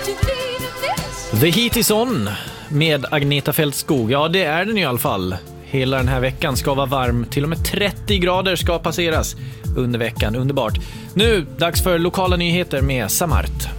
The Heat is on med Agneta Fältskog. Ja, det är den i alla fall. Hela den här veckan ska vara varm. Till och med 30 grader ska passeras under veckan. Underbart. Nu, dags för lokala nyheter med Samart.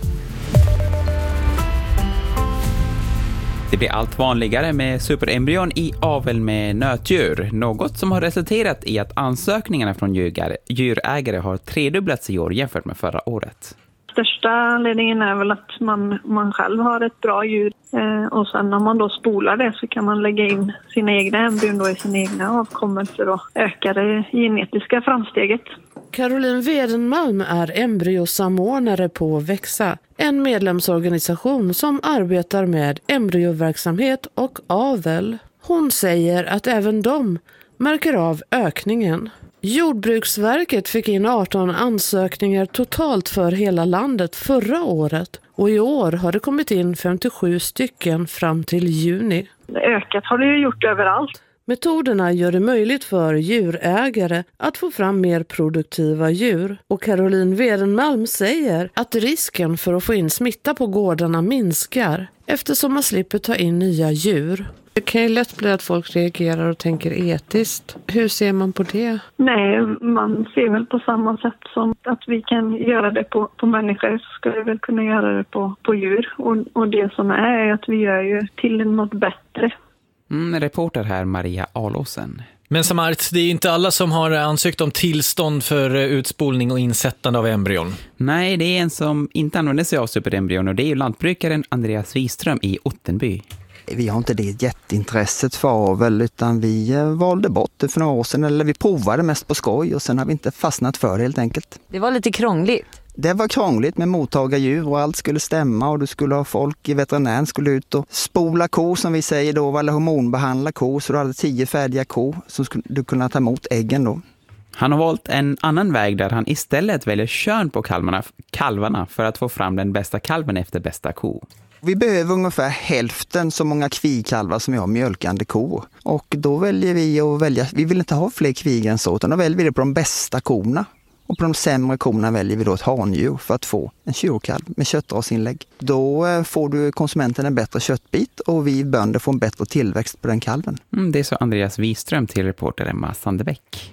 Det blir allt vanligare med superembryon i avel med nötdjur. Något som har resulterat i att ansökningarna från djurägare har tredubblats i år jämfört med förra året. Största anledningen är väl att man själv har ett bra djur och sen när man då spolar det så kan man lägga in sina egna embryon då i sina egna avkommelser och öka det genetiska framsteget. Caroline Wedenmalm är embryosamordnare på Växa, en medlemsorganisation som arbetar med embryoverksamhet och avel. Hon säger att även de märker av ökningen. Jordbruksverket fick in 18 ansökningar totalt för hela landet förra året och i år har det kommit in 57 stycken fram till juni. Ökat har det ju gjort överallt. Metoderna gör det möjligt för djurägare att få fram mer produktiva djur och Caroline Wedenmalm säger att risken för att få in smitta på gårdarna minskar eftersom man slipper ta in nya djur. Det kan ju lätt bli att folk reagerar och tänker etiskt. Hur ser man på det? Nej, man ser väl på samma sätt som att vi kan göra det på människor så ska vi väl kunna göra det på djur. Och det som är att vi gör ju till något bättre. Reporter här Maria Alåsen. Men Samart, det är inte alla som har ansökt om tillstånd för utspolning och insättande av embryon. Nej, det är en som inte använder sig av superembryon och det är ju lantbrukaren Andreas Wiström i Ottenby. Vi har inte det jätteintresset för avel utan vi valde bort det för några år sedan. Eller vi provade mest på skoj och sen har vi inte fastnat för det helt enkelt. Det var lite krångligt. Det var krångligt med mottagardjur och allt skulle stämma och du skulle ha folk i veterinären skulle ut och spola kor som vi säger då eller hormonbehandla kor så du hade 10 färdiga kor som du kunde ta emot äggen då. Han har valt en annan väg där han istället väljer kön på kalvarna för att få fram den bästa kalven efter bästa ko. Vi behöver ungefär hälften så många kvigkalvar som vi har mjölkande kor. Och då väljer vi vill inte ha fler kvig än så utan då väljer vi det på de bästa korna. Och på de sämre korna väljer vi då ett handjur för att få en tjurkalv med köttrasinlägg. Då får du konsumenten en bättre köttbit och vi bönder får en bättre tillväxt på den kalven. Det är så Andreas Wiström till reporter Emma Sandebäck.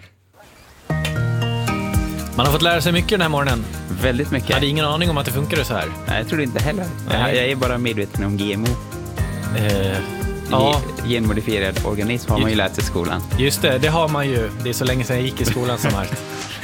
Man har fått lära sig mycket den här morgonen. Väldigt mycket. Jag hade ingen aning om att det funkar så här. Nej, jag tror inte heller. Jag är bara medveten om GMO. Ja. Genmodifierad organism har man ju lärt sig i skolan. Just det har man ju. Det är så länge sedan jag gick i skolan som här.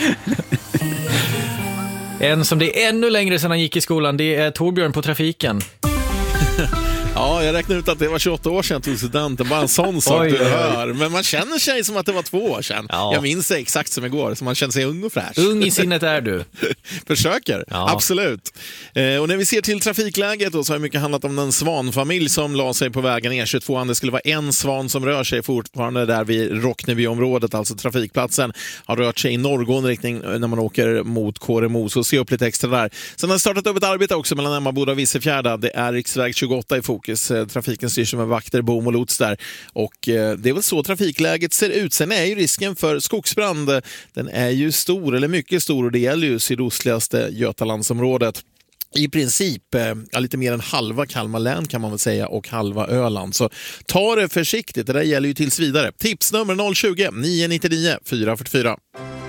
En som det är ännu längre sedan han gick i skolan, det är Torbjörn på trafiken. Ja, jag räknade ut att det var 28 år sedan tog studenten. Bara en sån sak du hör. Men man känner sig som att det var 2 år sedan. Ja. Jag minns det exakt som igår. Så man känner sig ung och fräsch. Ung i sinnet är du. Försöker, absolut. Och när vi ser till trafikläget då, så har mycket handlat om en svanfamilj som la sig på vägen E22. Det skulle vara en svan som rör sig fortfarande där vid Rocknebyområdet, alltså trafikplatsen. Har rört sig i norrgående riktning när man åker mot Kåremo. Så se upp lite extra där. Sen har det startat upp ett arbete också mellan Emmaboda och Vissefjärda. Det är riksväg 28 i fokus. Trafiken styrs med vakter, bom och lots där. Och det är väl så trafikläget ser ut. Sen är ju risken för skogsbrand, den är ju stor eller mycket stor och det gäller ju sydostligaste Götalandsområdet. I princip lite mer än halva Kalmar län kan man väl säga och halva Öland. Så ta det försiktigt, det där gäller ju tills vidare. Tipsnummer 020 999 444.